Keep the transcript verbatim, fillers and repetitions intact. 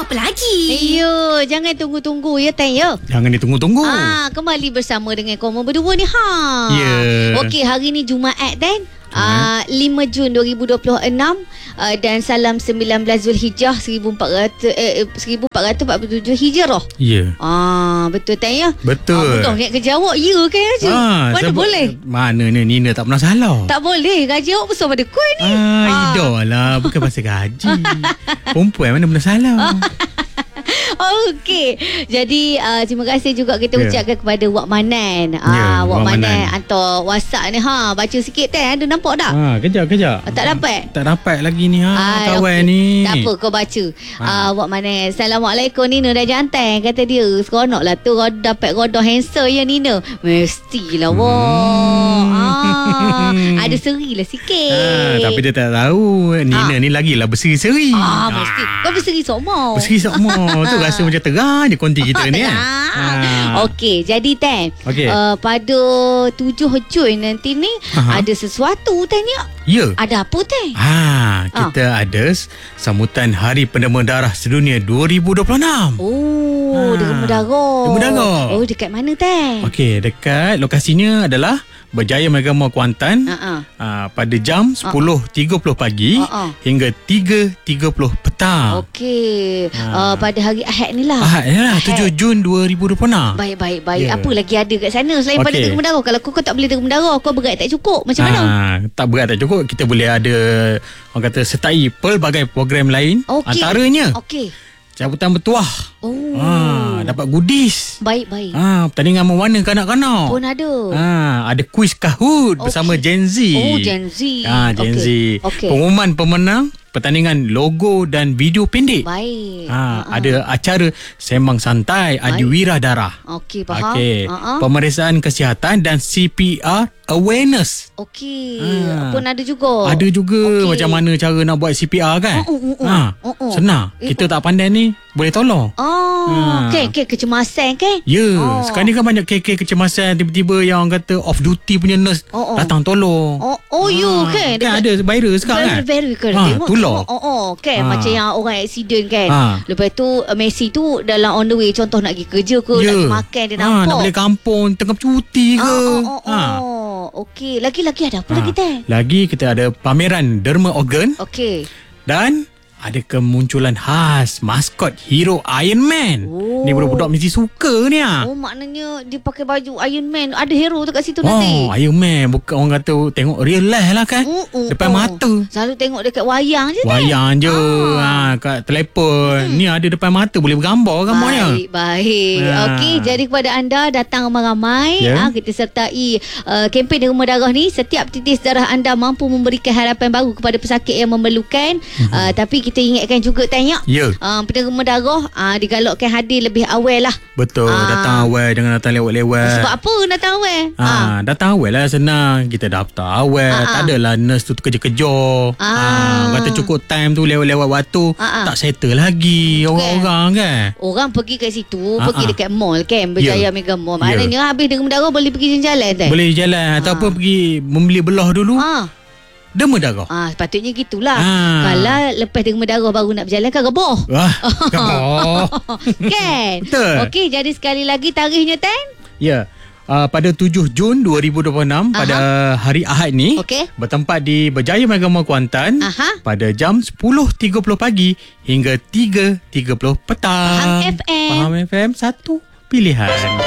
apa lagi? Ayo, jangan tunggu-tunggu ya Tan ya. Jangan ditunggu-tunggu. Ah, kembali bersama dengan Komo berdua ni ha. Ya. Okey, hari ni Jumaat Tan. Uh, lima Jun dua ribu dua puluh enam uh, dan salam sembilan belas Zulhijjah seribu empat ratus eh, seribu empat ratus empat puluh tujuh Hijrah. Ya. Ah, betul Tan ya. Betul. Ah, betul nak kerja awak ya kan aja. Ah, Mana sebab, boleh? Mana ni Nina tak pernah salah. Tak boleh. Gaji awak besar pada kuih ni. Ah, idah lah. Bukan pasal gaji. Perempuan mana pernah salah. Okey. Jadi uh, terima kasih juga kita yeah. ucapkan kepada Wak Manan. Ah, yeah, Wak Wak Manan Manan hantar WhatsApp ni ha, baca sikit Tan. Ada nampak tak? Ha, kejap kejap. Ah, tak dapat. Tak dapat lagi ni ha, Ah, kawan okay. ni. Tak apa kau baca. Ha. Ah, Wak Manan. Assalamualaikum Nina dah jantan kata dia. Seronok lah tu dapat roda handsome ya Nina. Mestilah Wak. Hmm. Ah, ada seri lah sikit. Ha, tapi dia tak tahu Nina Ha. ni lagilah berseri-seri. Ah, mesti. Kau berseri sok-mok. Berseri semua. Tu rasa macam terang je konti kita ni kan. Ah. Okey, jadi Tan, Okey. uh, pada tujuh Jun nanti ni Aha. ada sesuatu Tan ya. Ya. Ada apa Tan? Ha, kita ha. ada sambutan Hari Pendemar Darah Sedunia dua ribu dua puluh enam. Oh, Ha. Derma Darah. Derma Darah. Oh, dekat mana Tan? Okey, dekat lokasinya adalah Berjaya Mega Mall Kuantan Ha-ha. uh, pada jam sepuluh tiga puluh pagi Ha-ha. hingga tiga tiga puluh petang. Okey, Ha. uh, pada hari Ahad ni lah. Ahad ya lah, Ahad. tujuh Jun dua ribu dua puluh enam. Baik, baik, baik. Ya. Apa lagi ada kat sana selain pada Okey. Derma Darah? Kalau kau, kau tak boleh Derma Darah, kau berat tak cukup. Macam mana? Ah, tak berat tak cukup, kita boleh ada orang kata sertai pelbagai program lain. Okey. Antaranya Okey. cabutan bertuah. Oh. Ah, dapat goodies. Baik, baik. Ah, pertandingan mewarna kanak-kanak. Pun ada. Ah, ada kuis Kahoot bersama Okey. Gen Z. Oh, Gen Z. Ah, Gen Okey. Z. Okey. Pengumuman pemenang pertandingan logo dan video pendek. Baik. Ah, Ha-ha. ada acara sembang santai Adiwira Darah. Okey, faham. Okey. Ha-ha. Pemeriksaan kesihatan dan C P R awareness. Okey. Ah. Pun ada juga. Ada juga Okey. macam mana cara nak buat C P R kan? Oh, oh, oh, oh. Ha, Oh, oh. senang. Eh, Kita tak pandai ni boleh tolong. Oh, Ha. okey, okey, kecemasan kan? Ya, Oh. sekarang ni kan banyak kes-kes kecemasan tiba-tiba yang orang kata off duty punya nurse Oh, oh. datang tolong. Oh, oh you Ha, kan? Kan ada viral sekarang kan? Very, very Ha, tengok, tular. tengok. Oh, oh, kan? Ha. Macam yang orang accident kan? Ha. Lepas tu, uh, Messi tu dalam on the way. Contoh nak pergi kerja ke, nak pergi makan, dia ha, nampak. nak balik kampung tengah cuti ke. Oh, oh, oh, Ha. oh. Okey, lagi-lagi ada apa Ha. lagi, Tan? Lagi kita ada pameran derma organ Okey. dan ada kemunculan khas maskot hero Iron Man. Oh. Ni budak-budak mesti suka ni ah. Oh, maknanya dia pakai baju Iron Man. Ada hero tu kat situ nanti. Oh, Iron Man bukan orang kata tengok real life lah kan. Mm, mm, Depan oh. mata. Selalu tengok dekat wayang je, Tan. Wayang je ha, kat telefon. Hmm. Ni ada depan mata boleh bergambar gambarnya. Baik, baik. Ha. Okey, jadi kepada anda datang ramai-ramai, Ya. ah, kita sertai uh, kempen Derma Darah ni. Setiap titis darah anda mampu memberikan harapan baru kepada pesakit yang memerlukan. Mhm. Uh, tapi kita ingatkan juga tanya. Ya. Uh, Derma Darah uh, digalakkan hadir lebih awal lah. Betul, Ah. datang awal, jangan datang lewat-lewat. Sebab apa datang awal? Ah, datang awal lah senang. Kita daftar awal. Ah, ah. Tak adalah nurse tu kerja-kerja. Ah. Ah, kata cukup time tu lewat-lewat waktu. Ah, ah. Tak settle lagi orang-orang kan. Orang pergi kat situ, Ah, pergi ah. dekat mall kan, Berjaya Ya. Mega Mall. Ya. Maknanya habis Derma Darah boleh pergi jalan-jalan tak? Boleh jalan ataupun pergi membeli belah dulu. Ah. Derma Darah. Ah, sepatutnya gitulah. Ah. Kalau lepas Derma Darah baru nak berjalan kan reboh. Wah, oh. Kan? Betul. Okey, jadi sekali lagi tarikhnya Tan? Ya. Uh, pada tujuh Jun dua ribu dua puluh enam Aha. pada hari Ahad ni Okey. bertempat di Berjaya Mega Mall Kuantan Aha. pada jam sepuluh tiga puluh pagi hingga tiga tiga puluh petang. Faham F M. Faham F M, satu pilihan.